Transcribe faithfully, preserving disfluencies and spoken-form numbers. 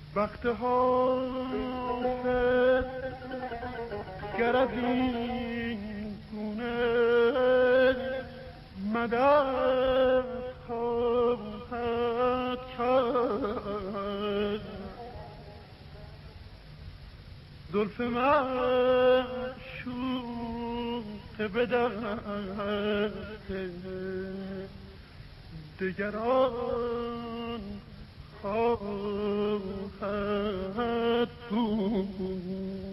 وقت حافظ گر از این گونه مدد خواهد کرد، زلف معشوق به دست دگران خواهد بود.